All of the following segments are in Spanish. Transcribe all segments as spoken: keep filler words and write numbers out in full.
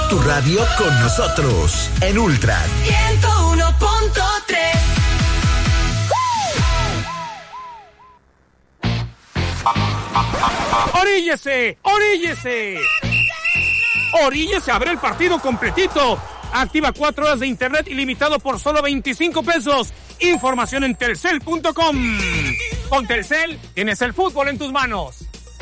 tu radio con nosotros en Ultra ciento uno punto tres. ¡Oríllese! ¡Oríllese! ¡Oríllese a ver el partido completito! Activa cuatro horas de internet ilimitado por solo veinticinco pesos. Información en telcel punto com. Con Telcel tienes el fútbol en tus manos.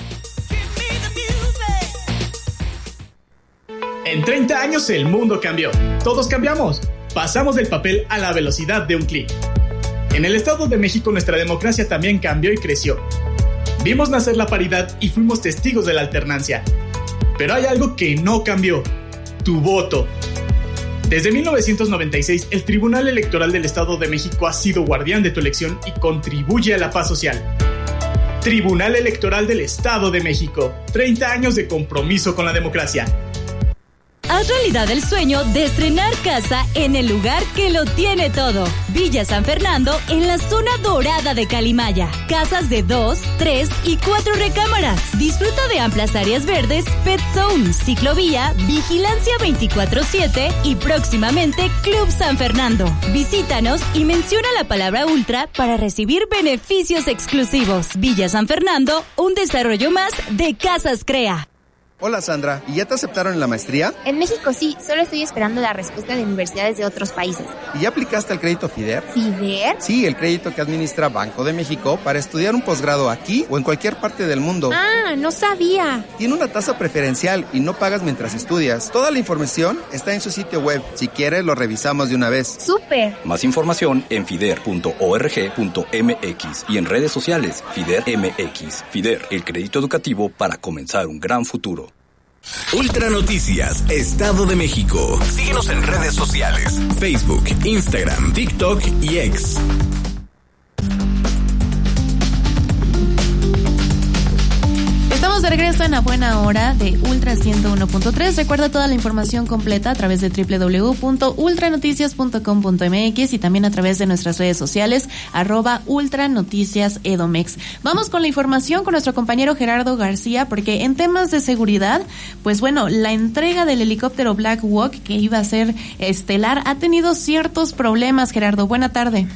En treinta años el mundo cambió. Todos cambiamos. Pasamos del papel a la velocidad de un clic. En el Estado de México nuestra democracia también cambió y creció. Vimos nacer la paridad y fuimos testigos de la alternancia. Pero hay algo que no cambió: tu voto. Desde mil novecientos noventa y seis, el Tribunal Electoral del Estado de México ha sido guardián de tu elección y contribuye a la paz social. Tribunal Electoral del Estado de México. treinta años de compromiso con la democracia. Haz realidad el sueño de estrenar casa en el lugar que lo tiene todo. Villa San Fernando, en la zona dorada de Calimaya. Casas de dos, tres y cuatro recámaras. Disfruta de amplias áreas verdes, pet zone, ciclovía, vigilancia veinticuatro siete y próximamente Club San Fernando. Visítanos y menciona la palabra Ultra para recibir beneficios exclusivos. Villa San Fernando, un desarrollo más de Casas Crea. Hola Sandra, ¿y ya te aceptaron en la maestría? En México sí, solo estoy esperando la respuesta de universidades de otros países. ¿Y ya aplicaste al crédito FIDER? ¿FIDER? Sí, el crédito que administra Banco de México para estudiar un posgrado aquí o en cualquier parte del mundo. Ah, no sabía. Tiene una tasa preferencial y no pagas mientras estudias. Toda la información está en su sitio web. Si quieres, lo revisamos de una vez. ¡Súper! Más información en fider punto org punto m x y en redes sociales FIDER M X. FIDER, el crédito educativo para comenzar un gran futuro. Ultra Noticias, Estado de México. Síguenos en redes sociales: Facebook, Instagram, TikTok y X. Estamos de regreso en la buena hora de Ultra ciento uno punto tres. Recuerda toda la información completa a través de doble u doble u doble u punto ultranoticias punto com punto m x y también a través de nuestras redes sociales, arroba ultranoticias edomex. Vamos con la información con nuestro compañero Gerardo García, porque en temas de seguridad, pues bueno, la entrega del helicóptero Black Hawk que iba a ser estelar ha tenido ciertos problemas. Gerardo, buena tarde.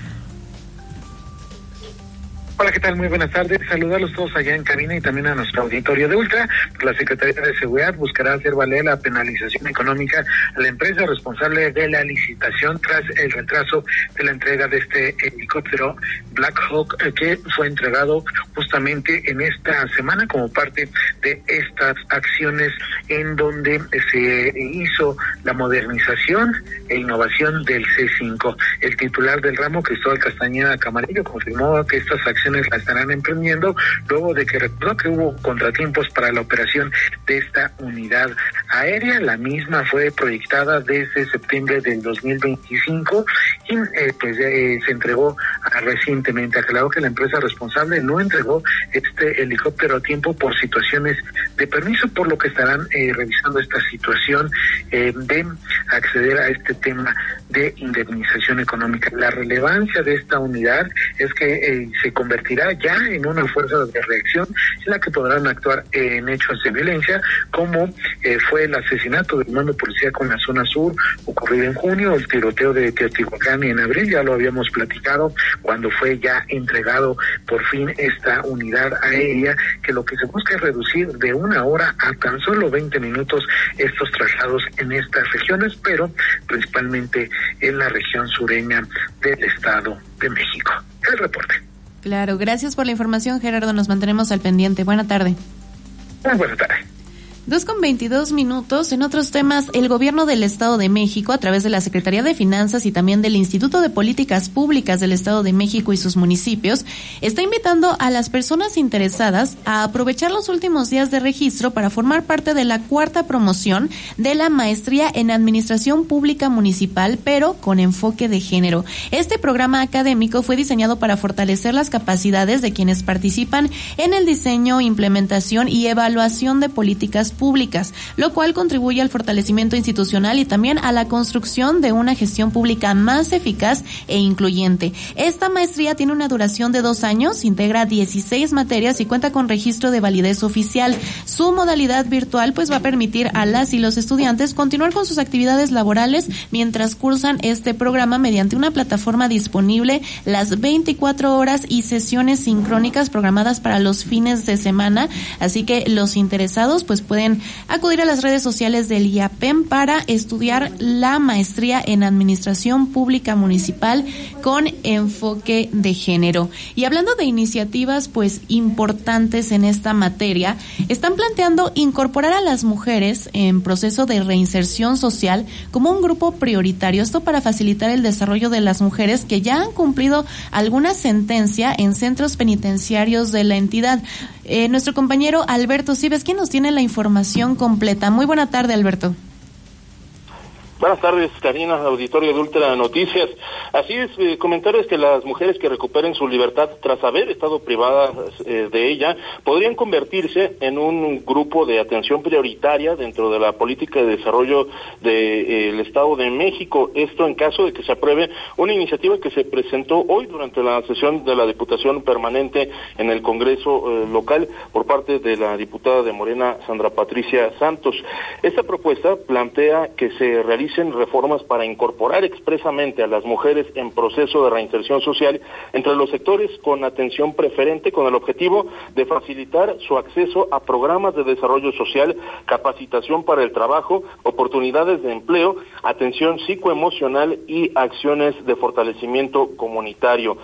Hola, ¿qué tal? Muy buenas tardes. Saludarlos todos allá en cabina y también a nuestro auditorio de Ultra. La Secretaría de Seguridad buscará hacer valer la penalización económica a la empresa responsable de la licitación tras el retraso de la entrega de este helicóptero Black Hawk, que fue entregado justamente en esta semana como parte de estas acciones en donde se hizo la modernización e innovación del C cinco. El titular del ramo, Cristóbal Castañeda Camarillo, confirmó que estas acciones la estarán emprendiendo luego de que recordó que hubo contratiempos para la operación de esta unidad aérea. La misma fue proyectada desde septiembre del dos mil veinticinco y eh, pues eh, se entregó a, recientemente. Aclaró que la empresa responsable no entregó este helicóptero a tiempo por situaciones de permiso, por lo que estarán eh, revisando esta situación eh, de acceder a este tema de indemnización económica. La relevancia de esta unidad es que eh, se convertirá ya en una fuerza de reacción en la que podrán actuar en hechos de violencia, como eh, fue el asesinato del mando policíaco en la zona sur ocurrido en junio, el tiroteo de Teotihuacán en abril, ya lo habíamos platicado cuando fue ya entregado por fin esta unidad aérea, que lo que se busca es reducir de una hora a tan solo veinte minutos estos traslados en estas regiones, pero principalmente en la región sureña del Estado de México. El reporte. Claro, gracias por la información, Gerardo. Nos mantenemos al pendiente. Buena tarde. Muy buena tarde. Dos con veintidós minutos. En otros temas, el gobierno del Estado de México, a través de la Secretaría de Finanzas y también del Instituto de Políticas Públicas del Estado de México y sus municipios, está invitando a las personas interesadas a aprovechar los últimos días de registro para formar parte de la cuarta promoción de la maestría en Administración Pública Municipal, pero con enfoque de género. Este programa académico fue diseñado para fortalecer las capacidades de quienes participan en el diseño, implementación y evaluación de políticas públicas, lo cual contribuye al fortalecimiento institucional y también a la construcción de una gestión pública más eficaz e incluyente. Esta maestría tiene una duración de dos años, integra dieciséis materias y cuenta con registro de validez oficial. Su modalidad virtual pues va a permitir a las y los estudiantes continuar con sus actividades laborales mientras cursan este programa mediante una plataforma disponible las veinticuatro horas y sesiones sincrónicas programadas para los fines de semana. Así que los interesados pues pueden acudir a las redes sociales del I A P E M para estudiar la maestría en Administración Pública Municipal con enfoque de género. Y hablando de iniciativas pues importantes en esta materia, están planteando incorporar a las mujeres en proceso de reinserción social como un grupo prioritario. Esto para facilitar el desarrollo de las mujeres que ya han cumplido alguna sentencia en centros penitenciarios de la entidad. Eh, nuestro compañero Alberto Cibes, ¿quién nos tiene la información completa? Muy buena tarde, Alberto. Buenas tardes, Karina, auditorio de Ultra Noticias. Así es, eh, comentarles que las mujeres que recuperen su libertad tras haber estado privadas eh, de ella podrían convertirse en un grupo de atención prioritaria dentro de la política de desarrollo del de, eh, Estado de México. Esto en caso de que se apruebe una iniciativa que se presentó hoy durante la sesión de la Diputación Permanente en el Congreso eh, local por parte de la diputada de Morena, Sandra Patricia Santos. Esta propuesta plantea que se realice reformas para incorporar expresamente a las mujeres en proceso de reinserción social entre los sectores con atención preferente, con el objetivo de facilitar su acceso a programas de desarrollo social, capacitación para el trabajo, oportunidades de empleo, atención psicoemocional y acciones de fortalecimiento comunitario.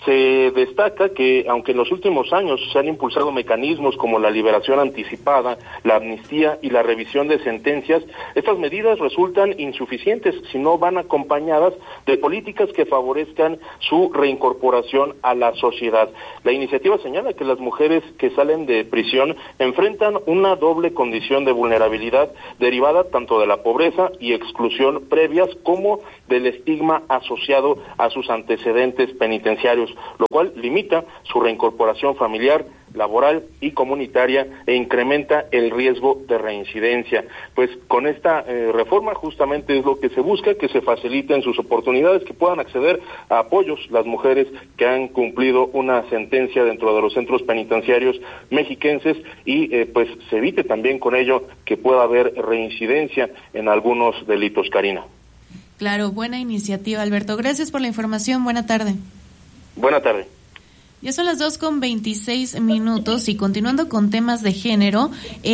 Se destaca que, aunque en los últimos años se han impulsado mecanismos como la liberación anticipada, la amnistía y la revisión de sentencias, estas medidas resultan insuficientes si no van acompañadas de políticas que favorezcan su reincorporación a la sociedad. La iniciativa señala que las mujeres que salen de prisión enfrentan una doble condición de vulnerabilidad derivada tanto de la pobreza y exclusión previas como del estigma asociado a sus antecedentes penitenciarios, lo cual limita su reincorporación familiar, laboral y comunitaria e incrementa el riesgo de reincidencia. Pues con esta eh, reforma justamente es lo que se busca, que se faciliten sus oportunidades, que puedan acceder a apoyos las mujeres que han cumplido una sentencia dentro de los centros penitenciarios mexiquenses y eh, pues se evite también con ello que pueda haber reincidencia en algunos delitos, Karina. Claro, buena iniciativa, Alberto. Gracias por la información. Buena tarde. Buena tarde. Ya son las dos con veintiséis minutos y continuando con temas de género,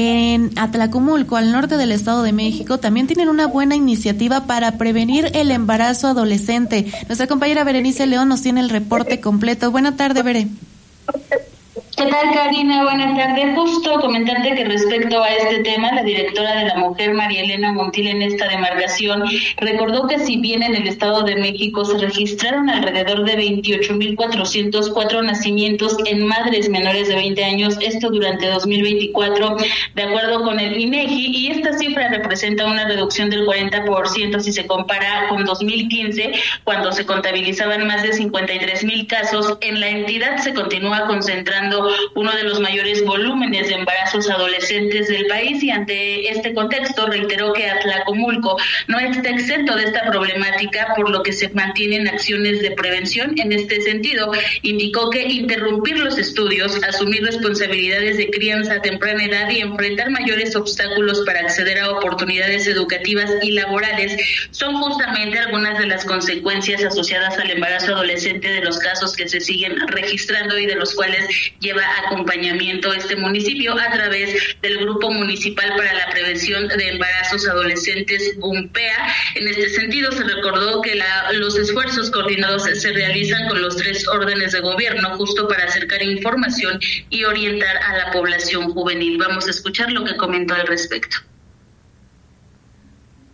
en Atlacomulco, al norte del Estado de México, también tienen una buena iniciativa para prevenir el embarazo adolescente. Nuestra compañera Berenice León nos tiene el reporte completo. Buena tarde, Bere. ¿Qué tal, Karina? Buenas tardes. Justo comentarte que respecto a este tema, la directora de la Mujer, María Elena Montiel, en esta demarcación, recordó que si bien en el Estado de México se registraron alrededor de veintiocho mil cuatrocientos cuatro nacimientos en madres menores de veinte años, esto durante dos mil veinticuatro, de acuerdo con el INEGI, y esta cifra representa una reducción del cuarenta por ciento si se compara con dos mil quince, cuando se contabilizaban más de cincuenta y tres mil casos. En la entidad se continúa concentrando uno de los mayores volúmenes de embarazos adolescentes del país, y ante este contexto reiteró que Atlacomulco no está exento de esta problemática, por lo que se mantienen acciones de prevención en este sentido. Indicó que interrumpir los estudios, asumir responsabilidades de crianza a temprana edad y enfrentar mayores obstáculos para acceder a oportunidades educativas y laborales son justamente algunas de las consecuencias asociadas al embarazo adolescente de los casos que se siguen registrando y de los cuales lleva acompañamiento este municipio a través del Grupo Municipal para la Prevención de Embarazos Adolescentes, GUMPEA. En este sentido, se recordó que la, los esfuerzos coordinados se realizan con los tres órdenes de gobierno, justo para acercar información y orientar a la población juvenil. Vamos a escuchar lo que comentó al respecto.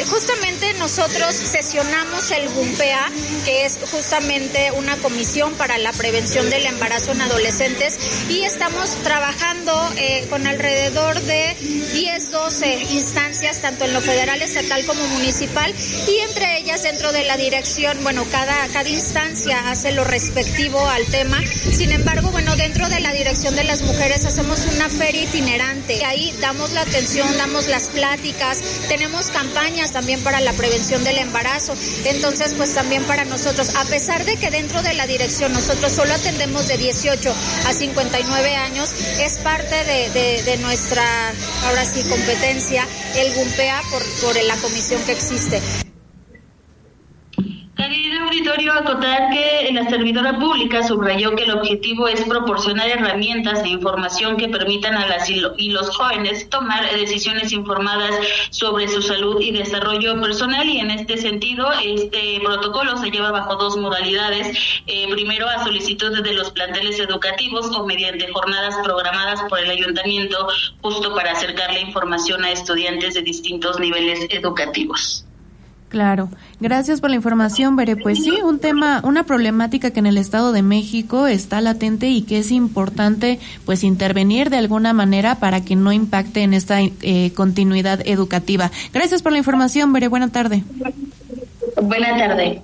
justamente nosotros sesionamos el GUMPEA, que es justamente una comisión para la prevención del embarazo en adolescentes, y estamos trabajando eh, con alrededor de diez, doce instancias, tanto en lo federal, estatal como municipal, y entre ellas dentro de la dirección, bueno, cada, cada instancia hace lo respectivo al tema. Sin embargo, bueno, dentro de la dirección de las mujeres hacemos una feria itinerante, ahí damos la atención, damos las pláticas, tenemos campañas también para la prevención del embarazo. Entonces, pues también para nosotros, a pesar de que dentro de la dirección nosotros solo atendemos de dieciocho a cincuenta y nueve años, es parte de, de, de nuestra, ahora sí, competencia, el GUMPEA, por, por la comisión que existe. Querido auditorio, acotar que la servidora pública subrayó que el objetivo es proporcionar herramientas e información que permitan a las y los jóvenes tomar decisiones informadas sobre su salud y desarrollo personal, y en este sentido este protocolo se lleva bajo dos modalidades. Eh, primero, a solicitud de los planteles educativos o mediante jornadas programadas por el ayuntamiento, justo para acercar la información a estudiantes de distintos niveles educativos. Claro, gracias por la información, Bere. Pues sí, un tema, una problemática que en el Estado de México está latente y que es importante pues intervenir de alguna manera para que no impacte en esta eh, continuidad educativa. Gracias por la información, Bere. Buena tarde. Buena tarde.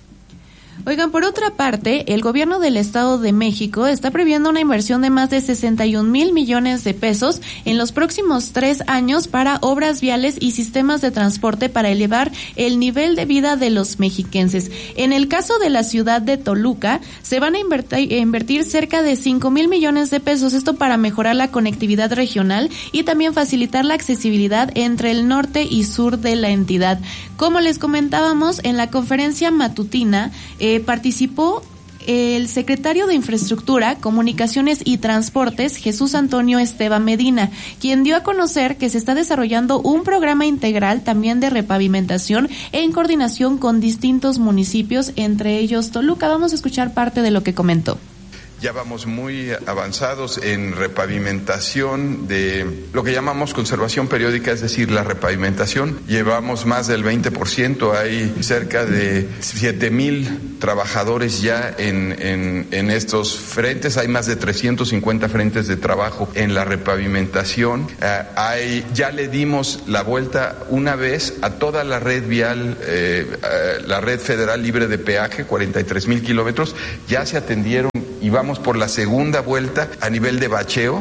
Oigan, por otra parte, el gobierno del Estado de México está previendo una inversión de más de sesenta y un mil millones de pesos en los próximos tres años para obras viales y sistemas de transporte para elevar el nivel de vida de los mexiquenses. En el caso de la ciudad de Toluca, se van a invertir, invertir cerca de cinco mil millones de pesos, esto para mejorar la conectividad regional y también facilitar la accesibilidad entre el norte y sur de la entidad. Como les comentábamos, en la conferencia matutina, eh, participó el secretario de Infraestructura, Comunicaciones y Transportes, Jesús Antonio Esteban Medina, quien dio a conocer que se está desarrollando un programa integral también de repavimentación en coordinación con distintos municipios, entre ellos Toluca. Vamos a escuchar parte de lo que comentó. Ya vamos muy avanzados en repavimentación de lo que llamamos conservación periódica, es decir, la repavimentación. Llevamos más del veinte por ciento, hay cerca de siete mil trabajadores ya en, en, en estos frentes, hay más de trescientos cincuenta frentes de trabajo en la repavimentación. Uh, hay, ya le dimos la vuelta una vez a toda la red vial, eh, uh, la red federal libre de peaje, cuarenta y tres mil kilómetros, ya se atendieron. Y vamos por la segunda vuelta a nivel de bacheo.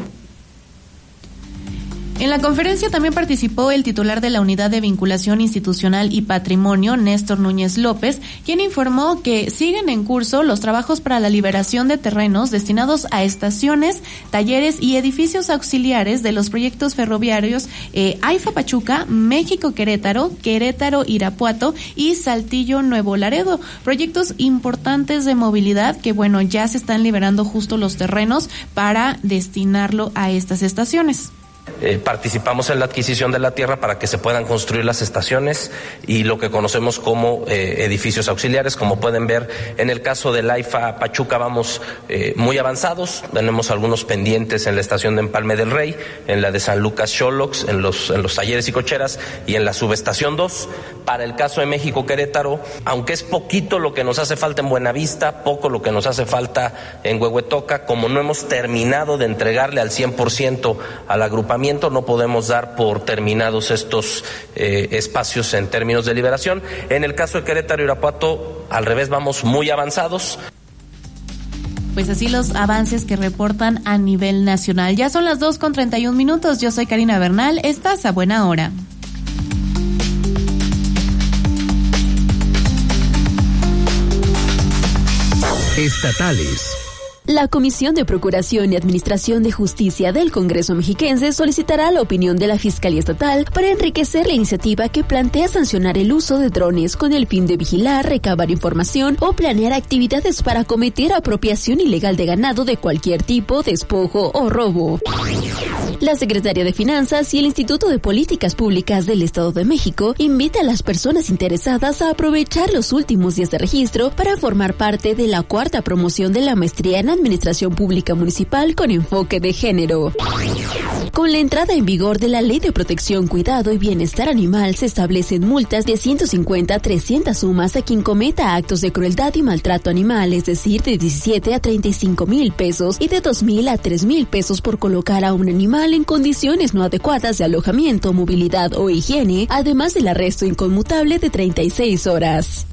En la conferencia también participó el titular de la Unidad de Vinculación Institucional y Patrimonio, Néstor Núñez López, quien informó que siguen en curso los trabajos para la liberación de terrenos destinados a estaciones, talleres y edificios auxiliares de los proyectos ferroviarios eh, AIFA Pachuca, México Querétaro, Querétaro Irapuato y Saltillo Nuevo Laredo. Proyectos importantes de movilidad que, bueno, ya se están liberando justo los terrenos para destinarlo a estas estaciones. Eh, participamos en la adquisición de la tierra para que se puedan construir las estaciones y lo que conocemos como eh, edificios auxiliares. Como pueden ver, en el caso del AIFA Pachuca vamos eh, muy avanzados. Tenemos algunos pendientes en la estación de Empalme del Rey, en la de San Lucas Xolox, en los, en los talleres y cocheras y en la subestación dos. Para el caso de México Querétaro, aunque es poquito lo que nos hace falta en Buenavista, poco lo que nos hace falta en Huehuetoca, como no hemos terminado de entregarle al cien por ciento al agrupamiento, no podemos dar por terminados estos eh, espacios en términos de liberación. En el caso de Querétaro y Irapuato, al revés, vamos muy avanzados. Pues así los avances que reportan a nivel nacional. Ya son las dos con treinta y un minutos. Yo soy Karina Bernal. Estás a buena hora. Estatales. La Comisión de Procuración y Administración de Justicia del Congreso Mexiquense solicitará la opinión de la Fiscalía Estatal para enriquecer la iniciativa que plantea sancionar el uso de drones con el fin de vigilar, recabar información o planear actividades para cometer apropiación ilegal de ganado de cualquier tipo, despojo o robo. La Secretaría de Finanzas y el Instituto de Políticas Públicas del Estado de México invita a las personas interesadas a aprovechar los últimos días de registro para formar parte de la cuarta promoción de la maestría en Administración Pública Municipal con enfoque de género. Con la entrada en vigor de la Ley de Protección, Cuidado y Bienestar Animal, se establecen multas de ciento cincuenta a trescientas sumas a quien cometa actos de crueldad y maltrato animal, es decir, de diecisiete a treinta y cinco mil pesos y de dos mil a tres mil pesos por colocar a un animal en condiciones no adecuadas de alojamiento, movilidad o higiene, además del arresto inconmutable de treinta y seis horas.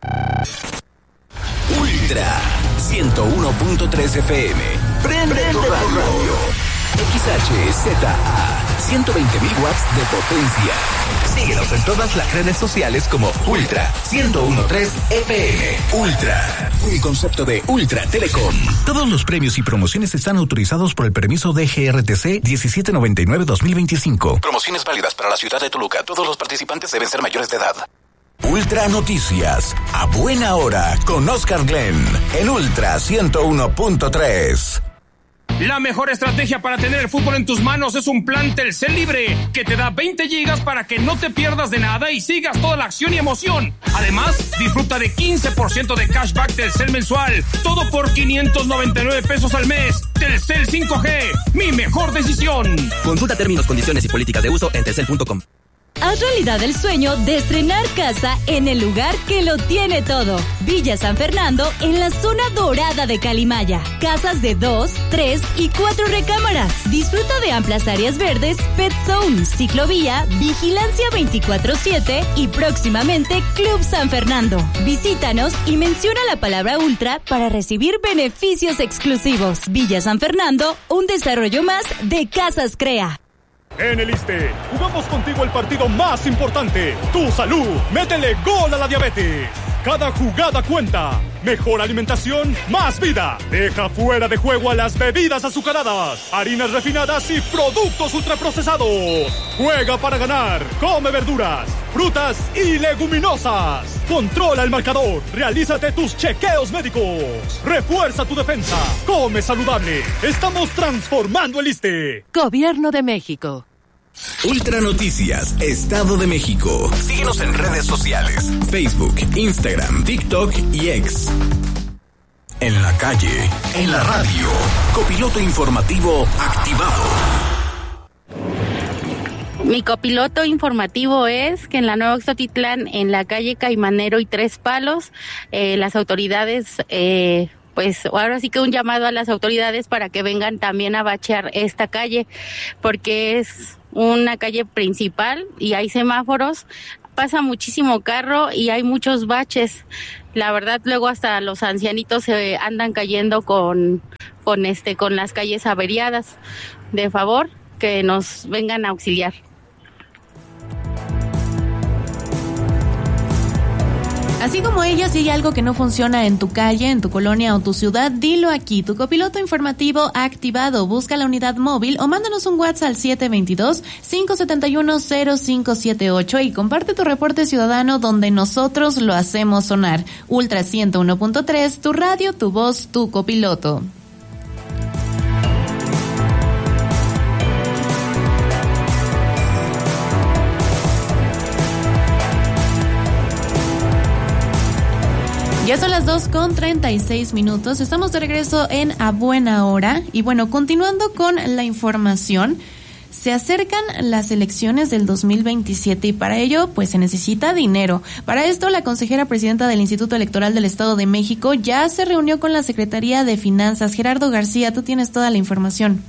Ultra ciento uno punto tres F M. Prende, Prende tu radio. X H Z A, ciento veinte mil watts de potencia. Síguenos en todas las redes sociales como Ultra ciento uno punto tres F M. Ultra, un concepto de Ultra Telecom. Todos los premios y promociones están autorizados por el permiso de G R T C diecisiete noventa y nueve dos mil veinticinco. Promociones válidas para la ciudad de Toluca. Todos los participantes deben ser mayores de edad. Ultra Noticias, a buena hora, con Oscar Glenn, en Ultra ciento uno punto tres. La mejor estrategia para tener el fútbol en tus manos es un plan Telcel Libre, que te da veinte gigas para que no te pierdas de nada y sigas toda la acción y emoción. Además, disfruta de quince por ciento de cashback Telcel mensual, todo por quinientos noventa y nueve pesos al mes. Telcel cinco G, mi mejor decisión. Consulta términos, condiciones y políticas de uso en telcel punto com. Haz realidad el sueño de estrenar casa en el lugar que lo tiene todo. Villa San Fernando, en la zona dorada de Calimaya. Casas de dos, tres y cuatro recámaras. Disfruta de amplias áreas verdes, pet zone, ciclovía, vigilancia veinticuatro siete y próximamente Club San Fernando. Visítanos y menciona la palabra Ultra para recibir beneficios exclusivos. Villa San Fernando, un desarrollo más de Casas Crea. En el ISSSTE, jugamos contigo el partido más importante, tu salud. Métele gol a la diabetes. Cada jugada cuenta. Mejor alimentación, más vida. Deja fuera de juego a las bebidas azucaradas, harinas refinadas y productos ultraprocesados. Juega para ganar. Come verduras, frutas y leguminosas. Controla el marcador. Realízate tus chequeos médicos. Refuerza tu defensa. Come saludable. Estamos transformando el ISSSTE. Gobierno de México. Ultra Noticias, Estado de México. Síguenos en redes sociales, Facebook, Instagram, TikTok y X. En la calle, en la radio, copiloto informativo activado. Mi copiloto informativo es que en la Nueva Oxotitlán, en la calle Caimanero y Tres Palos, eh, las autoridades... Eh, pues ahora sí que un llamado a las autoridades para que vengan también a bachear esta calle, porque es una calle principal y hay semáforos, pasa muchísimo carro y hay muchos baches. La verdad, luego hasta los ancianitos se andan cayendo con, con este, con las calles averiadas. De favor, que nos vengan a auxiliar. Así como ella, si hay algo que no funciona en tu calle, en tu colonia o tu ciudad, dilo aquí. Tu copiloto informativo activado. Busca la unidad móvil o mándanos un WhatsApp al siete dos dos, cinco siete uno, cero cinco siete ocho y comparte tu reporte ciudadano donde nosotros lo hacemos sonar. Ultra ciento uno punto tres, tu radio, tu voz, tu copiloto. Ya son las dos con treinta y seis minutos. Estamos de regreso en A Buena Hora. Y bueno, continuando con la información, se acercan las elecciones del dos mil veintisiete y para ello, pues se necesita dinero. Para esto, la consejera presidenta del Instituto Electoral del Estado de México ya se reunió con la Secretaría de Finanzas. Gerardo García, tú tienes toda la información.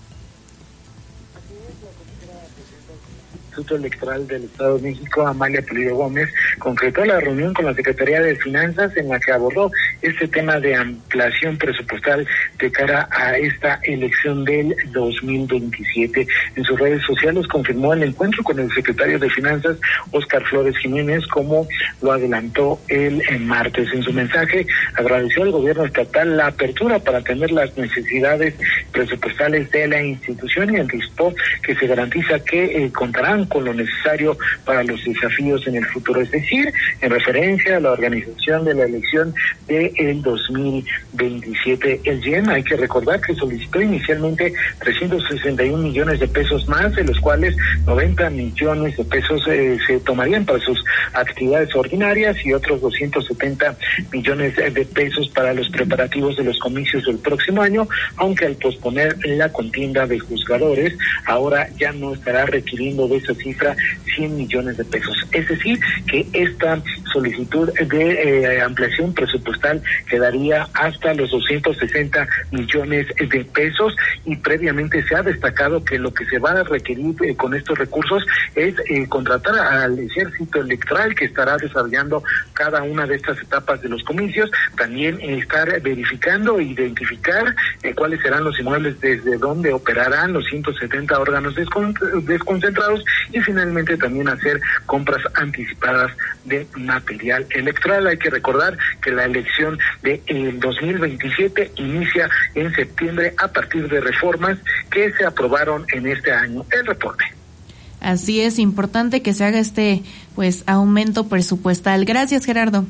Instituto Electoral del Estado de México, Amalia Pulido Gómez, concretó la reunión con la Secretaría de Finanzas en la que abordó este tema de ampliación presupuestal de cara a esta elección del dos mil veintisiete. En sus redes sociales confirmó el encuentro con el secretario de Finanzas, Óscar Flores Jiménez, como lo adelantó el, el martes. En su mensaje agradeció al gobierno estatal la apertura para atender las necesidades presupuestales de la institución y anticipó que se garantiza que eh, contarán con lo necesario para los desafíos en el futuro, es decir, en referencia a la organización de la elección del dos mil veintisiete. El Y E M, hay que recordar que solicitó inicialmente trescientos sesenta y un millones de pesos más, de los cuales noventa millones de pesos eh, se tomarían para sus actividades ordinarias y otros doscientos setenta millones de pesos para los preparativos de los comicios del próximo año, aunque al posponer la contienda de juzgadores, ahora ya no estará requiriendo de esa cifra cien millones de pesos. Es decir, que esta solicitud de eh, ampliación presupuestal quedaría hasta los doscientos sesenta millones de pesos, y previamente se ha destacado que lo que se va a requerir eh, con estos recursos es eh, contratar al ejército electoral que estará desarrollando cada una de estas etapas de los comicios, también eh, estar verificando e identificar eh, cuáles serán los inmuebles desde donde operarán los ciento setenta órganos descon desconcentrados y finalmente también hacer compras anticipadas de material electoral. Hay que recordar que la elección de el dos mil veintisiete inicia en septiembre a partir de reformas que se aprobaron en este año. El reporte. Así es, importante que se haga este pues aumento presupuestal. Gracias, Gerardo.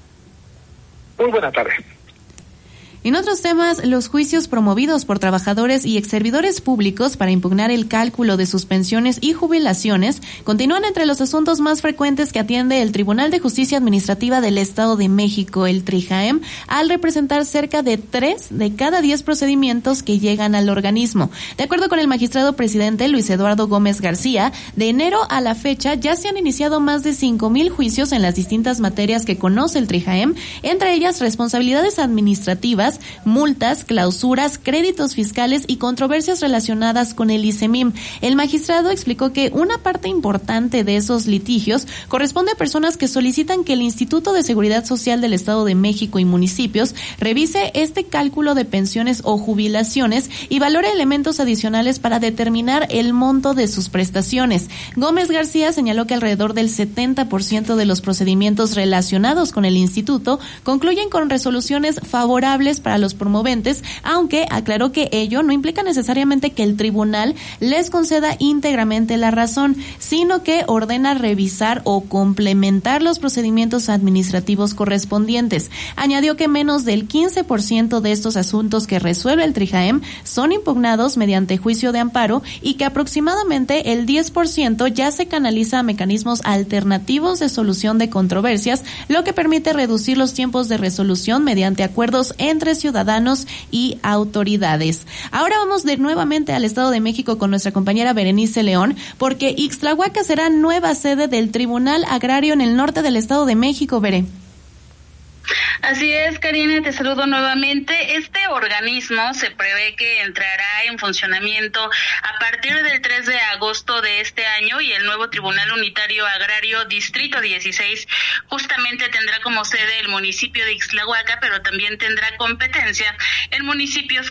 Muy buena tarde. En otros temas, los juicios promovidos por trabajadores y exservidores públicos para impugnar el cálculo de sus pensiones y jubilaciones continúan entre los asuntos más frecuentes que atiende el Tribunal de Justicia Administrativa del Estado de México, el TRIJAEM, al representar cerca de tres de cada diez procedimientos que llegan al organismo. De acuerdo con el magistrado presidente Luis Eduardo Gómez García, de enero a la fecha ya se han iniciado más de cinco mil juicios en las distintas materias que conoce el TRIJAEM, entre ellas responsabilidades administrativas, multas, clausuras, créditos fiscales y controversias relacionadas con el ICEMIM. El magistrado explicó que una parte importante de esos litigios corresponde a personas que solicitan que el Instituto de Seguridad Social del Estado de México y municipios revise este cálculo de pensiones o jubilaciones y valore elementos adicionales para determinar el monto de sus prestaciones. Gómez García señaló que alrededor del setenta por ciento de los procedimientos relacionados con el instituto concluyen con resoluciones favorables para los promoventes, aunque aclaró que ello no implica necesariamente que el tribunal les conceda íntegramente la razón, sino que ordena revisar o complementar los procedimientos administrativos correspondientes. Añadió que menos del quince por ciento de estos asuntos que resuelve el TRIJAEM son impugnados mediante juicio de amparo y que aproximadamente el diez por ciento ya se canaliza a mecanismos alternativos de solución de controversias, lo que permite reducir los tiempos de resolución mediante acuerdos entre ciudadanos y autoridades. Ahora vamos de nuevamente al Estado de México con nuestra compañera Berenice León, porque Ixtlahuaca será nueva sede del Tribunal Agrario en el norte del Estado de México, Bere. Así es, Karina, te saludo nuevamente. Este organismo se prevé que entrará en funcionamiento a partir del tres de agosto de este año y el nuevo Tribunal Unitario Agrario Distrito dieciséis justamente tendrá como sede el municipio de Ixtlahuaca, pero también tendrá competencia en municipios